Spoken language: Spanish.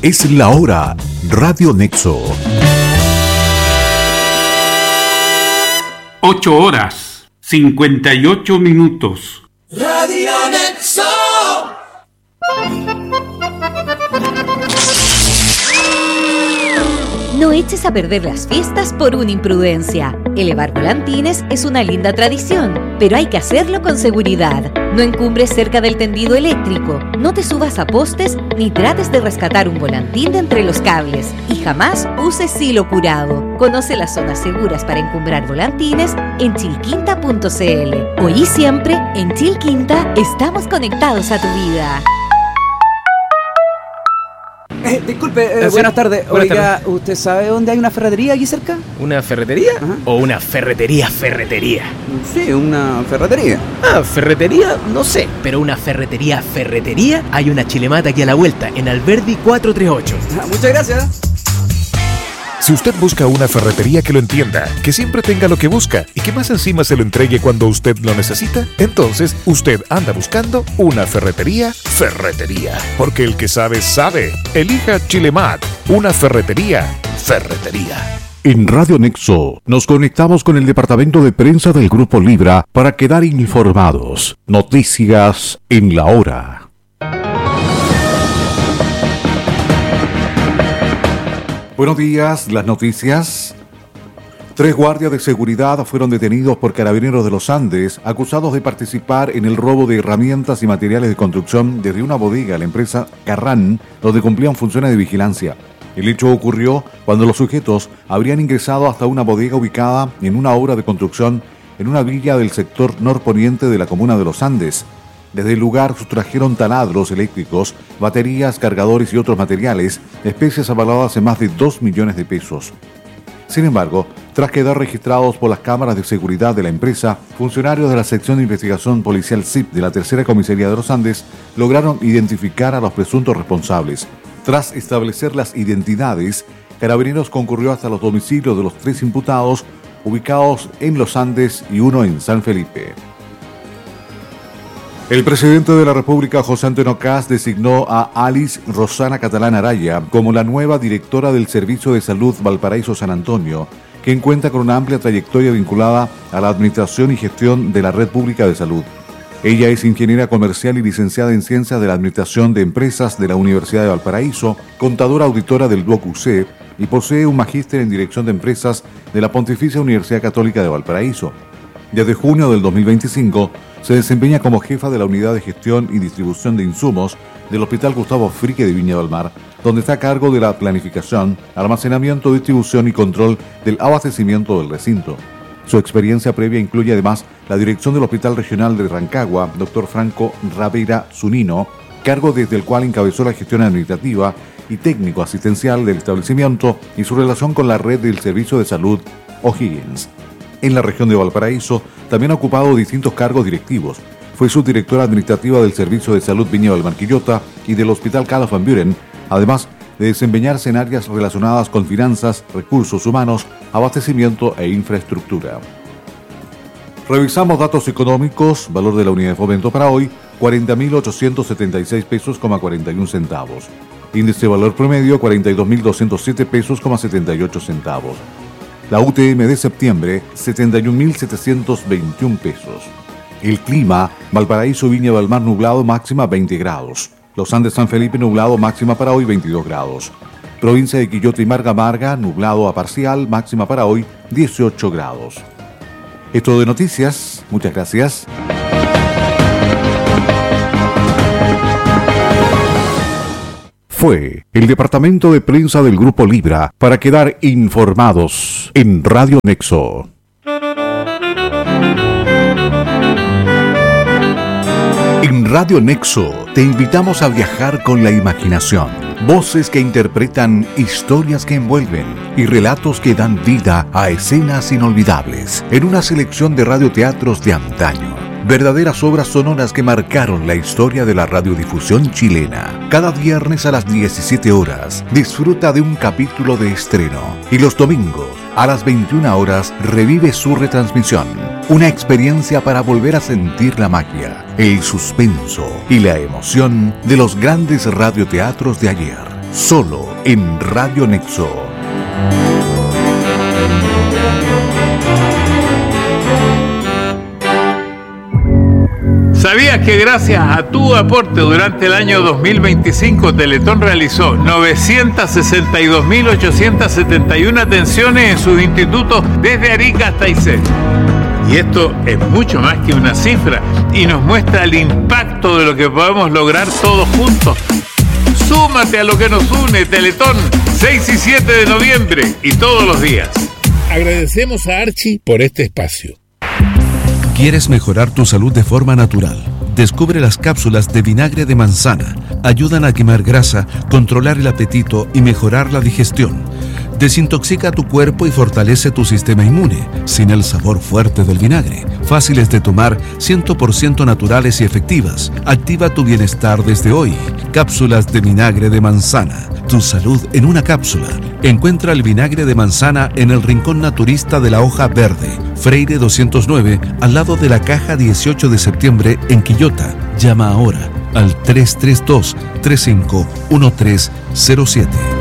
Es la hora. Radio Nexo. 8 horas, 58 minutos. Radio Nexo. No eches a perder las fiestas por una imprudencia. Elevar volantines es una linda tradición, pero hay que hacerlo con seguridad. No encumbres cerca del tendido eléctrico, no te subas a postes ni trates de rescatar un volantín de entre los cables y jamás uses silo curado. Conoce las zonas seguras para encumbrar volantines en chilquinta.cl. Hoy y siempre, en Chilquinta, estamos conectados a tu vida. Disculpe, buenas tardes. Oiga, ¿usted sabe dónde hay una ferretería aquí cerca? ¿Una ferretería? Ajá. ¿O una ferretería? Sí, una ferretería. Ah, ferretería, no sé. Pero una ferretería, hay una Chilemata aquí a la vuelta, en Alberdi 438. Muchas gracias. Si usted busca una ferretería que lo entienda, que siempre tenga lo que busca y que más encima se lo entregue cuando usted lo necesita, entonces usted anda buscando una ferretería. Porque el que sabe, sabe. Elija Chilemat, una ferretería. En Radio Nexo nos conectamos con el departamento de prensa del Grupo Libra para quedar informados. Noticias en la hora. Buenos días, las noticias. 3 guardias de seguridad fueron detenidos por Carabineros de los Andes, acusados de participar en el robo de herramientas y materiales de construcción desde una bodega de la empresa Carrán, donde cumplían funciones de vigilancia. El hecho ocurrió cuando los sujetos habrían ingresado hasta una bodega ubicada en una obra de construcción en una villa del sector norponiente de la comuna de Los Andes. Desde el lugar sustrajeron taladros eléctricos, baterías, cargadores y otros materiales, especies avaladas en más de 2 millones de pesos. Sin embargo, tras quedar registrados por las cámaras de seguridad de la empresa, funcionarios de la sección de investigación policial CIP de la Tercera Comisaría de los Andes lograron identificar a los presuntos responsables. Tras establecer las identidades, Carabineros concurrió hasta los domicilios de los 3 imputados, ubicados en Los Andes y uno en San Felipe. El presidente de la República, José Antonio Kast, designó a Alice Rosana Catalán Araya como la nueva directora del Servicio de Salud Valparaíso San Antonio, quien cuenta con una amplia trayectoria vinculada a la administración y gestión de la red pública de salud. Ella es ingeniera comercial y licenciada en Ciencias de la Administración de Empresas de la Universidad de Valparaíso, contadora auditora del BUOC UC y posee un magíster en Dirección de Empresas de la Pontificia Universidad Católica de Valparaíso. Desde junio del 2025, se desempeña como jefa de la Unidad de Gestión y Distribución de Insumos del Hospital Gustavo Frique de Viña del Mar, donde está a cargo de la planificación, almacenamiento, distribución y control del abastecimiento del recinto. Su experiencia previa incluye además la dirección del Hospital Regional de Rancagua, Dr. Franco Ravera Zunino, cargo desde el cual encabezó la gestión administrativa y técnico-asistencial del establecimiento y su relación con la red del Servicio de Salud O'Higgins. En la región de Valparaíso también ha ocupado distintos cargos directivos. Fue subdirectora administrativa del Servicio de Salud Viña del Mar Quillota y del Hospital Carlos Van Buren, además de desempeñarse en áreas relacionadas con finanzas, recursos humanos, abastecimiento e infraestructura. Revisamos datos económicos. Valor de la unidad de fomento para hoy, 40.876 pesos, 41 centavos. Índice de valor promedio, 42.207 pesos, 78 centavos. La UTM de septiembre, 71.721 pesos. El clima, Valparaíso, Viña del Mar nublado, máxima 20 grados. Los Andes, San Felipe nublado, máxima para hoy 22 grados. Provincia de Quillota y Marga, nublado a parcial, máxima para hoy 18 grados. Esto de noticias, muchas gracias. Fue el departamento de prensa del Grupo Libra para quedar informados en Radio Nexo. En Radio Nexo te invitamos a viajar con la imaginación. Voces que interpretan historias que envuelven y relatos que dan vida a escenas inolvidables en una selección de radioteatros de antaño. Verdaderas obras sonoras que marcaron la historia de la radiodifusión chilena. Cada viernes a las 17 horas disfruta de un capítulo de estreno y los domingos a las 21 horas revive su retransmisión. Una experiencia para volver a sentir la magia, el suspenso y la emoción de los grandes radioteatros de ayer. solo en Radio Nexo. ¿Sabías que gracias a tu aporte durante el año 2025 Teletón realizó 962.871 atenciones en sus institutos desde Arica hasta Aysén? Y esto es mucho más que una cifra y nos muestra el impacto de lo que podemos lograr todos juntos. Súmate a lo que nos une, Teletón, 6 y 7 de noviembre y todos los días. Agradecemos a Archie por este espacio. ¿Quieres mejorar tu salud de forma natural? Descubre las cápsulas de vinagre de manzana. Ayudan a quemar grasa, controlar el apetito y mejorar la digestión. Desintoxica tu cuerpo y fortalece tu sistema inmune, sin el sabor fuerte del vinagre. Fáciles de tomar, 100% naturales y efectivas. Activa tu bienestar desde hoy. Cápsulas de vinagre de manzana. Tu salud en una cápsula. Encuentra el vinagre de manzana en el Rincón Naturista de la Hoja Verde, Freire 209, al lado de la Caja 18 de septiembre en Quillota. Llama ahora al 332-351307.